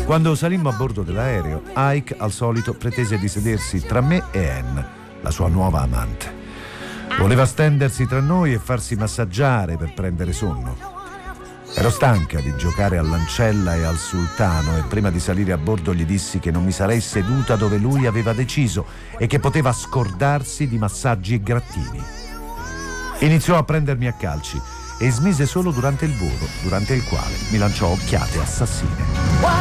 Quando salimmo a bordo dell'aereo, Ike al solito pretese di sedersi tra me e Anne, la sua nuova amante. Voleva stendersi tra noi e farsi massaggiare per prendere sonno. Ero stanca di giocare all'ancella e al sultano e prima di salire a bordo gli dissi che non mi sarei seduta dove lui aveva deciso e che poteva scordarsi di massaggi e grattini. Iniziò a prendermi a calci e smise solo durante il volo, durante il quale mi lanciò occhiate assassine.